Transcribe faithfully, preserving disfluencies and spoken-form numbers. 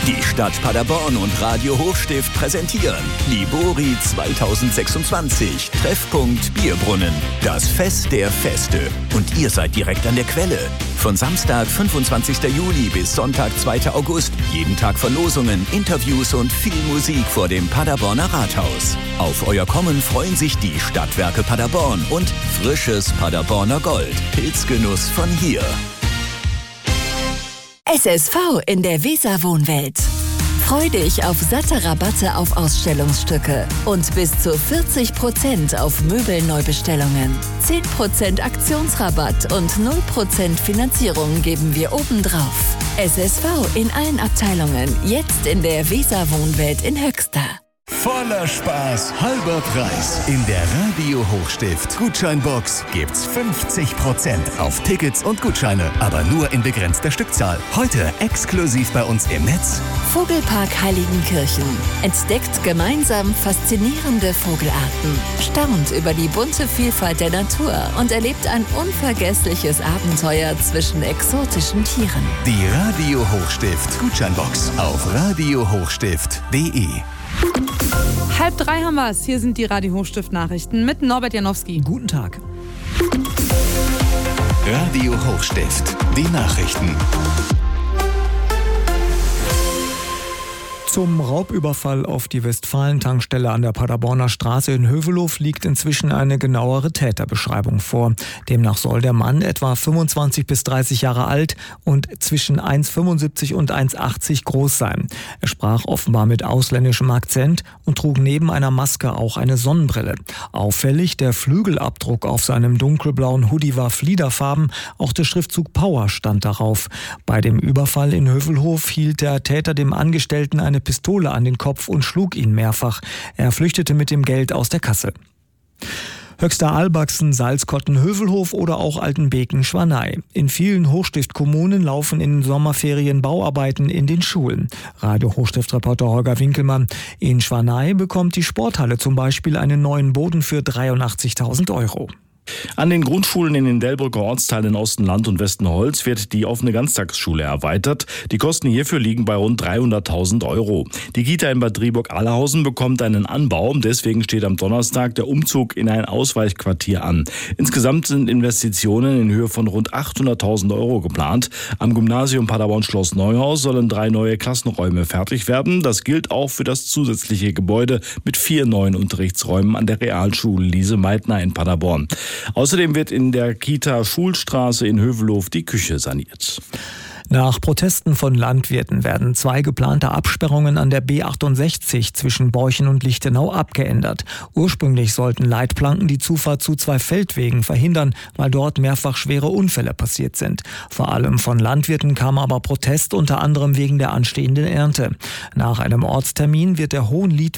Die Stadt Paderborn und Radio Hochstift präsentieren Libori zweitausendsechsundzwanzig, Treffpunkt Bierbrunnen. Das Fest der Feste. Und ihr seid direkt an der Quelle. Von Samstag, fünfundzwanzigsten Juli bis Sonntag, zweiten August. Jeden Tag Verlosungen, Interviews und viel Musik vor dem Paderborner Rathaus. Auf euer Kommen freuen sich die Stadtwerke Paderborn und frisches Paderborner Gold. Pilzgenuss von hier. S S V in der Weser-Wohnwelt. Freu dich auf satte Rabatte auf Ausstellungsstücke und bis zu vierzig Prozent auf Möbelneubestellungen. zehn Prozent Aktionsrabatt und null Prozent Finanzierung geben wir obendrauf. S S V in allen Abteilungen, jetzt in der Weser-Wohnwelt in Höxter. Voller Spaß, halber Preis. In der Radio Hochstift Gutscheinbox gibt's fünfzig Prozent auf Tickets und Gutscheine, aber nur in begrenzter Stückzahl. Heute exklusiv bei uns im Netz. Vogelpark Heiligenkirchen. Entdeckt gemeinsam faszinierende Vogelarten. Staunt über die bunte Vielfalt der Natur und erlebt ein unvergessliches Abenteuer zwischen exotischen Tieren. Die Radio Hochstift Gutscheinbox auf radio hochstift punkt de. Halb drei haben wir es. Hier sind die Radio Hochstift Nachrichten mit Norbert Janowski. Guten Tag. Radio Hochstift, die Nachrichten. Zum Raubüberfall auf die Westfalen-Tankstelle an der Paderborner Straße in Hövelhof liegt inzwischen eine genauere Täterbeschreibung vor. Demnach soll der Mann etwa fünfundzwanzig bis dreißig Jahre alt und zwischen eins Komma fünfundsiebzig und eins Komma achtzig groß sein. Er sprach offenbar mit ausländischem Akzent und trug neben einer Maske auch eine Sonnenbrille. Auffällig, der Flügelabdruck auf seinem dunkelblauen Hoodie war fliederfarben, auch der Schriftzug Power stand darauf. Bei dem Überfall in Hövelhof hielt der Täter dem Angestellten eine Pistole an den Kopf und schlug ihn mehrfach. Er flüchtete mit dem Geld aus der Kasse. Höxter-Albachsen, Salzkotten, Hövelhof oder auch Altenbeken, Schwanei. In vielen Hochstiftkommunen laufen in den Sommerferien Bauarbeiten in den Schulen. Radio Hochstift-Reporter Holger Winkelmann. In Schwanei bekommt die Sporthalle zum Beispiel einen neuen Boden für dreiundachtzigtausend Euro. An den Grundschulen in den Delbrücker Ortsteilen Ostenland und Westenholz wird die offene Ganztagsschule erweitert. Die Kosten hierfür liegen bei rund dreihunderttausend Euro. Die Kita in Bad Driburg-Allerhausen bekommt einen Anbau. Deswegen steht am Donnerstag der Umzug in ein Ausweichquartier an. Insgesamt sind Investitionen in Höhe von rund achthunderttausend Euro geplant. Am Gymnasium Paderborn-Schloss Neuhaus sollen drei neue Klassenräume fertig werden. Das gilt auch für das zusätzliche Gebäude mit vier neuen Unterrichtsräumen an der Realschule Lise Meitner in Paderborn. Außerdem wird in der Kita Schulstraße in Hövelhof die Küche saniert. Nach Protesten von Landwirten werden zwei geplante Absperrungen an der B achtundsechzig zwischen Borchen und Lichtenau abgeändert. Ursprünglich sollten Leitplanken die Zufahrt zu zwei Feldwegen verhindern, weil dort mehrfach schwere Unfälle passiert sind. Vor allem von Landwirten kam aber Protest, unter anderem wegen der anstehenden Ernte. Nach einem Ortstermin wird der Hohenlied